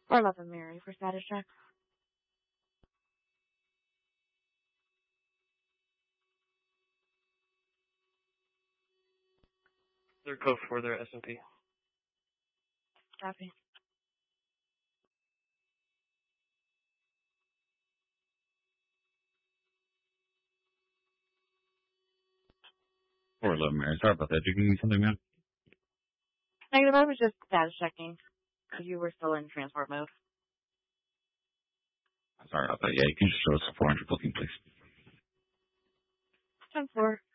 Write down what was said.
Or 11 Mary for status check. Their code for their S&P. Copy. Or 11 Mary. Sorry about that. Did you give me something, man? Negative, I was just status checking. Because you were still in transport mode. Sorry about that. Yeah, you can just show us a 400 booking, please. 10-4.